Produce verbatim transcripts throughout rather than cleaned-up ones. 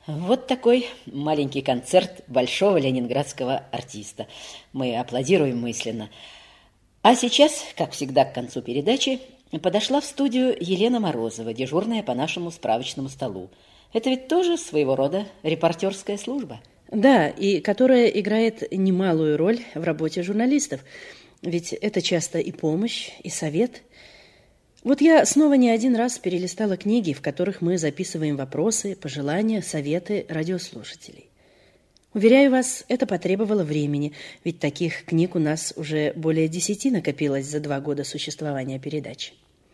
Вот такой маленький концерт большого ленинградского артиста. Мы аплодируем мысленно. А сейчас, как всегда, к концу передачи подошла в студию Елена Морозова, дежурная по нашему справочному столу. Это ведь тоже своего рода репортерская служба. Да, и которая играет немалую роль в работе журналистов. Ведь это часто и помощь, и совет. Вот я снова не один раз перелистала книги, в которых мы записываем вопросы, пожелания, советы радиослушателей. Уверяю вас, это потребовало времени, ведь таких книг у нас уже более десяти накопилось за два года существования передачи.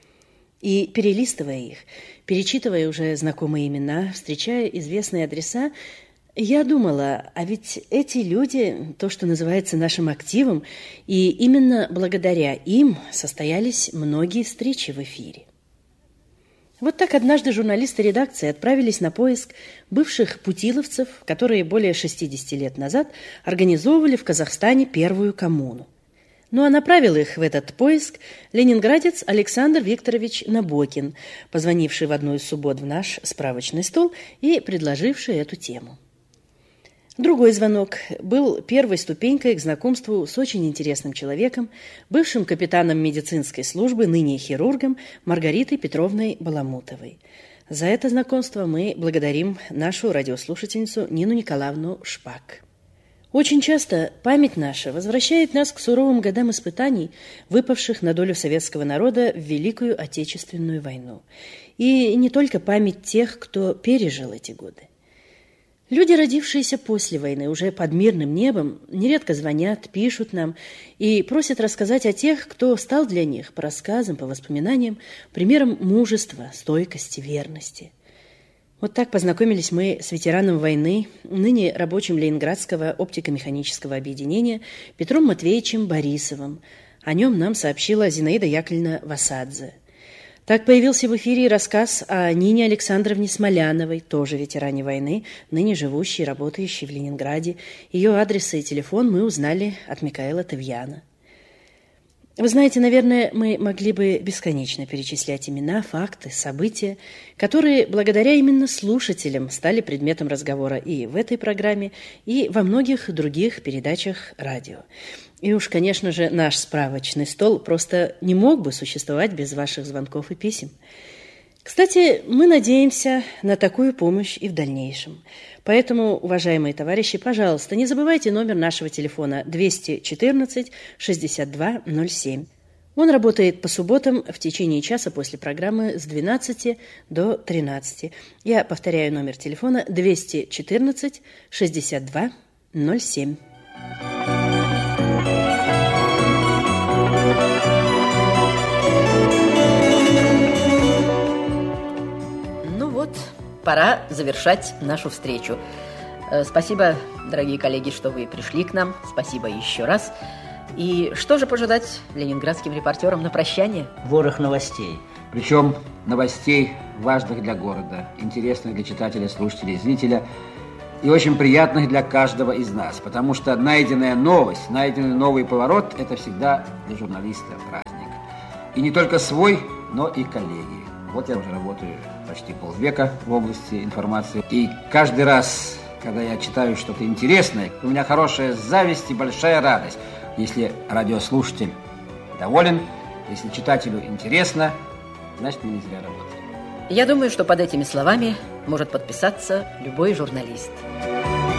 И перелистывая их, перечитывая уже знакомые имена, встречая известные адреса, я думала, а ведь эти люди, то, что называется нашим активом, и именно благодаря им состоялись многие встречи в эфире. Вот так однажды журналисты редакции отправились на поиск бывших путиловцев, которые более шестидесяти лет назад организовывали в Казахстане первую коммуну. Ну а направил их в этот поиск ленинградец Александр Викторович Набокин, позвонивший в одну из суббот в наш справочный стол и предложивший эту тему. Другой звонок был первой ступенькой к знакомству с очень интересным человеком, бывшим капитаном медицинской службы, ныне хирургом Маргаритой Петровной Баламутовой. За это знакомство мы благодарим нашу радиослушательницу Нину Николаевну Шпак. Очень часто память наша возвращает нас к суровым годам испытаний, выпавших на долю советского народа в Великую Отечественную войну. И не только память тех, кто пережил эти годы. Люди, родившиеся после войны, уже под мирным небом, нередко звонят, пишут нам и просят рассказать о тех, кто стал для них, по рассказам, по воспоминаниям, примером мужества, стойкости, верности. Вот так познакомились мы с ветераном войны, ныне рабочим Ленинградского оптико-механического объединения Петром Матвеевичем Борисовым. О нем нам сообщила Зинаида Яковлевна Васадзе. Так появился в эфире рассказ о Нине Александровне Смоляновой, тоже ветеране войны, ныне живущей и работающей в Ленинграде. Ее адрес и телефон мы узнали от Микаэла Тевьяна. Вы знаете, наверное, мы могли бы бесконечно перечислять имена, факты, события, которые благодаря именно слушателям стали предметом разговора и в этой программе, и во многих других передачах радио. И уж, конечно же, наш справочный стол просто не мог бы существовать без ваших звонков и писем. Кстати, мы надеемся на такую помощь и в дальнейшем. Поэтому, уважаемые товарищи, пожалуйста, не забывайте номер нашего телефона двести четырнадцать шестьдесят два ноль семь. Он работает по субботам в течение часа после программы с двенадцати до тринадцати. Я повторяю номер телефона двести четырнадцать шестьдесят два ноль семь. Пора завершать нашу встречу. Спасибо, дорогие коллеги, что вы пришли к нам. Спасибо еще раз. И что же пожелать ленинградским репортерам на прощание? Ворох новостей. Причем новостей важных для города, интересных для читателя, слушателя, зрителя и очень приятных для каждого из нас. Потому что найденная новость, найденный новый поворот – это всегда для журналиста праздник. И не только свой, но и коллеги. Вот я уже работаю почти полвека в области информации. И каждый раз, когда я читаю что-то интересное, у меня хорошая зависть и большая радость. Если радиослушатель доволен, если читателю интересно, значит, мы не зря работаем. Я думаю, что под этими словами может подписаться любой журналист.